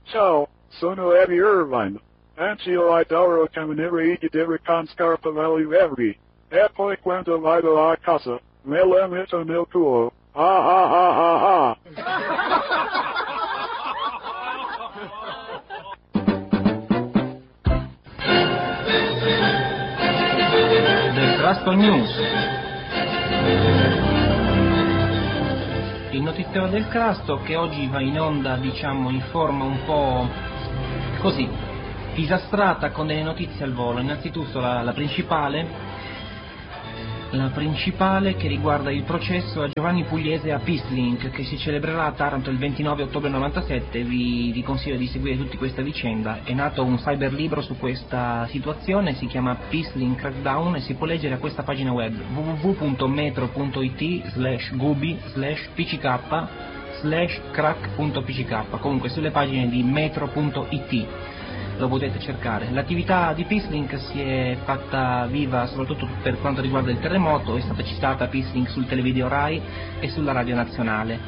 Ciao, sono Eddie Irvine. Anch'io adoro camminare e chiedere con scarpa value every. E poi quando vado a casa, me la metto nel culo. Ah ah ah ah ah. Del Crasto News. Il notiziario del Crasto che oggi va in onda, diciamo, in forma un po' così, disastrata, con delle notizie al volo. Innanzitutto la principale che riguarda il processo a Giovanni Pugliese a Peacelink, che si celebrerà a Taranto il 29 ottobre 97. Vi consiglio di seguire tutta questa vicenda. È nato un cyberlibro su questa situazione, si chiama Peacelink Crackdown e si può leggere a questa pagina web www.metro.it/gubi/pck/crack.pck, comunque sulle pagine di metro.it lo potete cercare. L'attività di Peacelink si è fatta viva soprattutto per quanto riguarda il terremoto, è stata citata Peacelink sul televideo Rai e sulla radio nazionale.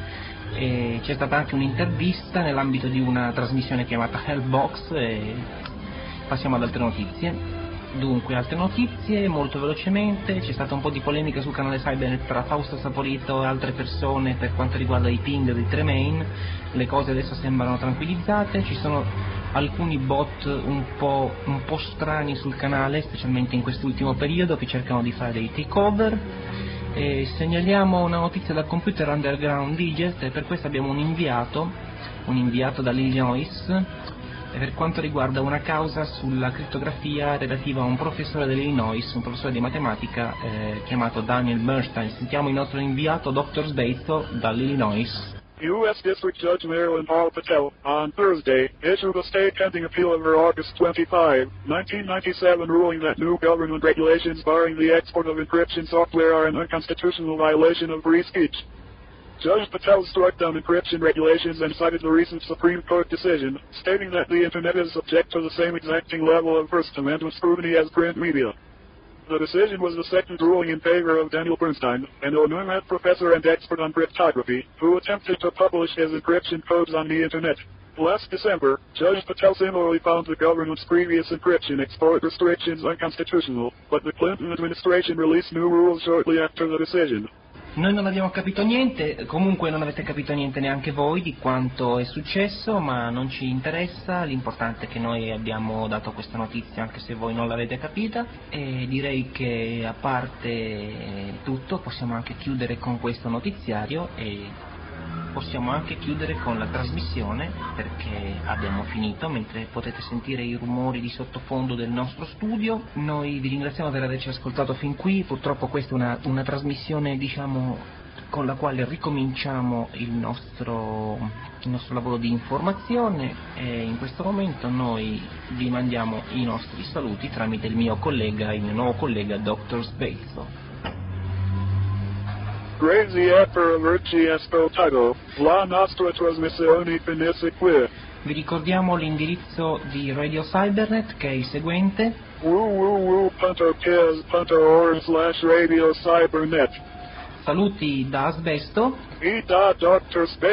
E c'è stata anche un'intervista nell'ambito di una trasmissione chiamata Helpbox e passiamo ad altre notizie. Dunque, altre notizie, molto velocemente. C'è stata un po' di polemica sul canale Cybernet tra Fausto Saporito e altre persone per quanto riguarda i ping del Tremain. Le cose adesso sembrano tranquillizzate, ci sono alcuni bot un po' strani sul canale, specialmente in quest'ultimo periodo, che cercano di fare dei takeover. E segnaliamo una notizia dal computer Underground Digest, e per questo abbiamo un inviato dall'Illinois per quanto riguarda una causa sulla crittografia relativa a un professore dell'Illinois, un professore di matematica chiamato Daniel Bernstein. Sentiamo il nostro inviato Dr. Sbeizzo dall'Illinois. U.S. District Judge Marilyn Paul Patel, on Thursday, issued a stay pending appeal of her August 25, 1997 ruling that new government regulations barring the export of encryption software are an unconstitutional violation of free speech. Judge Patel struck down encryption regulations and cited the recent Supreme Court decision, stating that the Internet is subject to the same exacting level of First Amendment scrutiny as print media. The decision was the second ruling in favor of Daniel Bernstein, an Onumet professor and expert on cryptography, who attempted to publish his encryption codes on the Internet. Last December, Judge Patel similarly found the government's previous encryption export restrictions unconstitutional, but the Clinton administration released new rules shortly after the decision. Noi non abbiamo capito niente, comunque non avete capito niente neanche voi di quanto è successo, ma non ci interessa, l'importante è che noi abbiamo dato questa notizia anche se voi non l'avete capita, e direi che a parte tutto possiamo anche chiudere con questo notiziario e possiamo anche chiudere con la trasmissione, perché abbiamo finito, mentre potete sentire i rumori di sottofondo del nostro studio. Noi vi ringraziamo per averci ascoltato fin qui. Purtroppo questa è una trasmissione, diciamo, con la quale ricominciamo il nostro lavoro di informazione, e in questo momento noi vi mandiamo i nostri saluti tramite il mio nuovo collega Dr. Sbeizzo. Grazie per averci ascoltato, la nostra trasmissione finisce qui. Vi ricordiamo l'indirizzo di Radio Cybernet, che è il seguente: www.kes.org/radio cybernet. Saluti da Asbesto E da Dr.